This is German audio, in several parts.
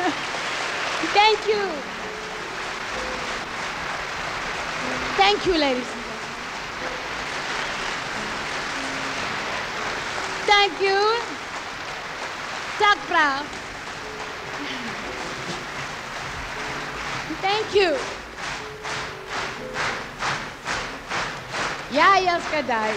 Thank you. Thank you, ladies and gentlemen. Thank you. Tak brav. Thank you. Ja, jag ska dig.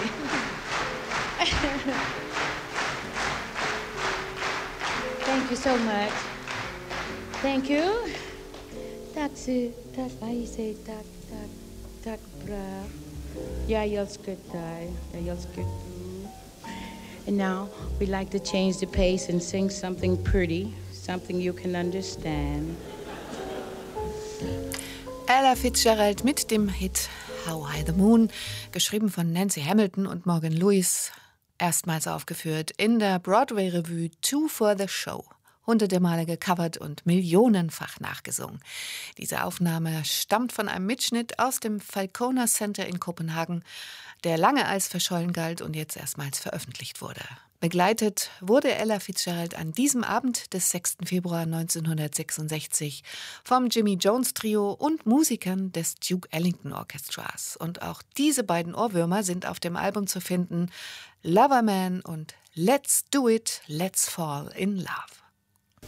Thank you so much. Thank you. Tak vad jag säger, tak bra. Ja, jag ska dig. Jag ska du. And now we'd like to change the pace and sing something pretty, something you can understand. Ella Fitzgerald mit dem Hit How High the Moon, geschrieben von Nancy Hamilton und Morgan Lewis, erstmals aufgeführt in der Broadway-Revue Two for the Show. Hunderte Male gecovert und millionenfach nachgesungen. Diese Aufnahme stammt von einem Mitschnitt aus dem Falconer Center in Kopenhagen, der lange als verschollen galt und jetzt erstmals veröffentlicht wurde. Begleitet wurde Ella Fitzgerald an diesem Abend des 6. Februar 1966 vom Jimmy Jones Trio und Musikern des Duke Ellington Orchestras. Und auch diese beiden Ohrwürmer sind auf dem Album zu finden: Loverman und Let's Do It, Let's Fall in Love.